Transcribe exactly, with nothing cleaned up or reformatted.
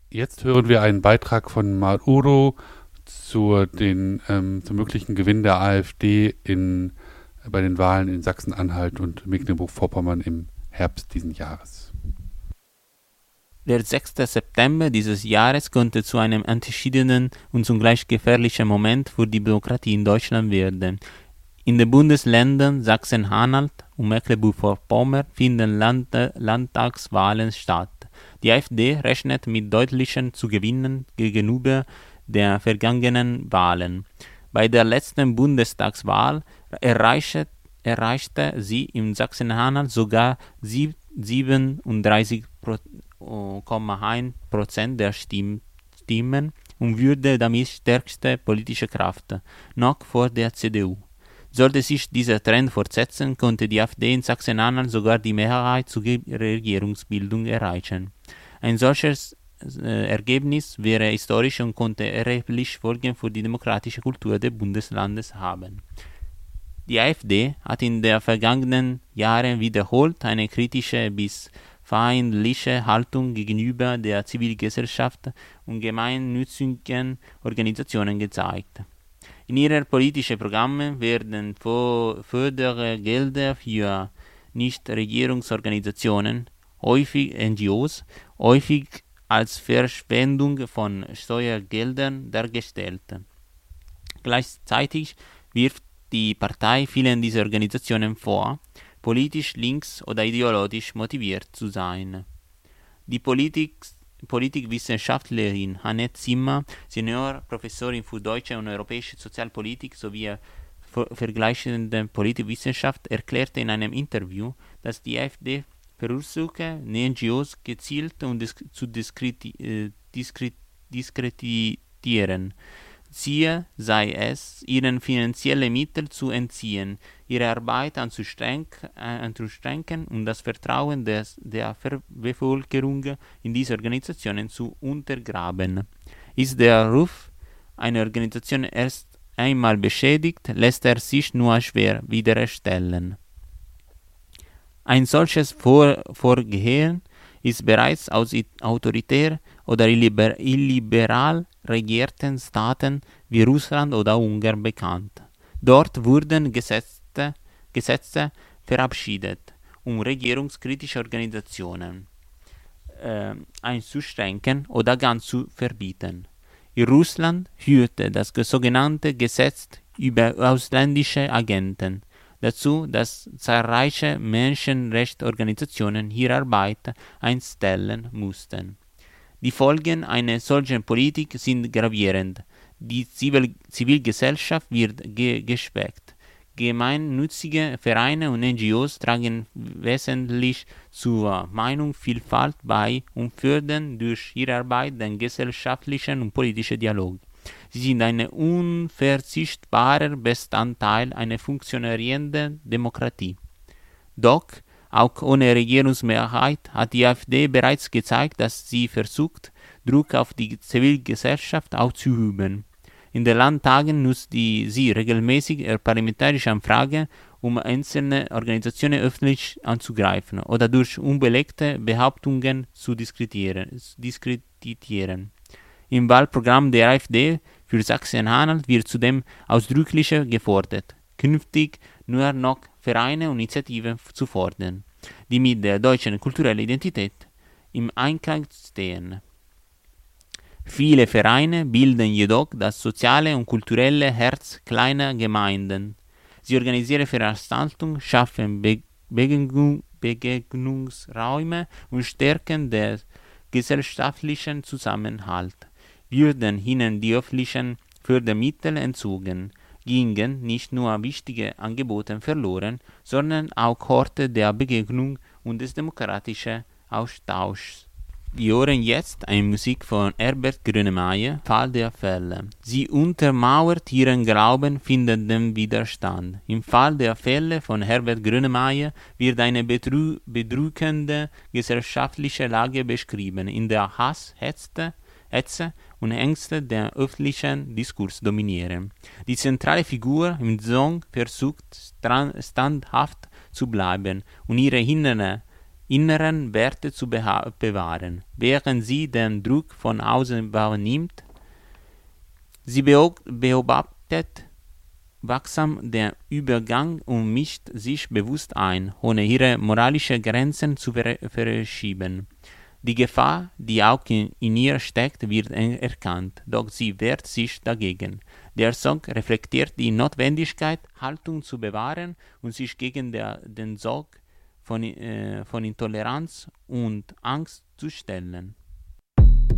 Jetzt hören wir einen Beitrag von Maduro zur den, ähm, zum möglichen Gewinn der AfD in, bei den Wahlen in Sachsen-Anhalt und Mecklenburg-Vorpommern im Herbst diesen Jahres. Der sechste September dieses Jahres könnte zu einem entschiedenen und zugleich gefährlichen Moment für die Demokratie in Deutschland werden. In den Bundesländern Sachsen-Anhalt und Mecklenburg-Vorpommern finden Land Landtagswahlen statt. Die AfD rechnet mit deutlichen Zugewinnen gegenüber der vergangenen Wahlen. Bei der letzten Bundestagswahl erreichte, erreichte sie in Sachsen-Anhalt sogar siebenunddreißig Komma eins Prozent der Stimmen und würde damit stärkste politische Kraft, noch vor der C D U. Sollte sich dieser Trend fortsetzen, könnte die AfD in Sachsen-Anhalt sogar die Mehrheit zur Regierungsbildung erreichen. Ein solches äh, Ergebnis wäre historisch und könnte erhebliche Folgen für die demokratische Kultur des Bundeslandes haben. Die AfD hat in den vergangenen Jahren wiederholt eine kritische bis feindliche Haltung gegenüber der Zivilgesellschaft und gemeinnützigen Organisationen gezeigt. In ihren politischen Programmen werden Fördergelder für Nichtregierungsorganisationen, häufig N G Os, häufig als Verschwendung von Steuergeldern dargestellt. Gleichzeitig wirft die Partei vielen dieser Organisationen vor, politisch links oder ideologisch motiviert zu sein. Die Politik Politikwissenschaftlerin Annette Zimmer, Seniorprofessorin für deutsche und europäische Sozialpolitik sowie vergleichende Politikwissenschaft, erklärte in einem Interview, dass die AfD versuche, N G Os gezielt und disk zu diskreti äh, diskret diskreditieren. Ziel sei es, ihnen finanzielle Mittel zu entziehen, ihre Arbeit anzustrengen und das Vertrauen des, der Bevölkerung in diese Organisationen zu untergraben. Ist der Ruf einer Organisation erst einmal beschädigt, lässt er sich nur schwer wiederherstellen. Ein solches Vor Vorgehen ist bereits aus autoritär oder illiber illiberal regierten Staaten wie Russland oder Ungarn bekannt. Dort wurden Gesetze, Gesetze verabschiedet, um regierungskritische Organisationen äh, einzuschränken oder ganz zu verbieten. In Russland führte das sogenannte Gesetz über ausländische Agenten dazu, dass zahlreiche Menschenrechtsorganisationen ihre Arbeit einstellen mussten. Die Folgen einer solchen Politik sind gravierend. Die Zivil Zivilgesellschaft wird ge geschwächt. Gemeinnützige Vereine und N G Os tragen wesentlich zur Meinungsvielfalt bei und fördern durch ihre Arbeit den gesellschaftlichen und politischen Dialog. Sie sind ein unverzichtbarer Bestandteil einer funktionierenden Demokratie. Doch auch ohne Regierungsmehrheit hat die AfD bereits gezeigt, dass sie versucht, Druck auf die Zivilgesellschaft auszuüben. In den Landtagen nutzt die, sie regelmäßig parlamentarische Anfragen, um einzelne Organisationen öffentlich anzugreifen oder durch unbelegte Behauptungen zu diskreditieren. diskreditieren. Im Wahlprogramm der AfD für Sachsen-Anhalt wird zudem ausdrücklich gefordert, künftig nur noch Vereine und Initiativen zu fordern, die mit der deutschen kulturellen Identität im Einklang stehen. Viele Vereine bilden jedoch das soziale und kulturelle Herz kleiner Gemeinden. Sie organisieren Veranstaltungen, schaffen Be Begegnung, Begegnungsräume und stärken den gesellschaftlichen Zusammenhalt. Würden ihnen die öffentlichen Fördermittel entzogen, gingen nicht nur wichtige Angebote verloren, sondern auch Orte der Begegnung und des demokratischen Austauschs. Wir hören jetzt eine Musik von Herbert Grönemeyer, Fall der Fälle. Sie untermauert ihren Glauben findenden Widerstand. Im Fall der Fälle von Herbert Grönemeyer wird eine bedrü bedrückende gesellschaftliche Lage beschrieben, in der Hass, Hetze, Hetze und Ängste den öffentlichen Diskurs dominieren. Die zentrale Figur im Song versucht standhaft zu bleiben und ihre innere inneren Werte zu beha- bewahren, während sie den Druck von außen wahrnimmt. Sie beo- beobachtet wachsam den Übergang und mischt sich bewusst ein, ohne ihre moralischen Grenzen zu ver- verschieben. Die Gefahr, die auch in, in ihr steckt, wird er- erkannt, doch sie wehrt sich dagegen. Der Song reflektiert die Notwendigkeit, Haltung zu bewahren und sich gegen der, den Sog von, äh, von Intoleranz und Angst zu stellen.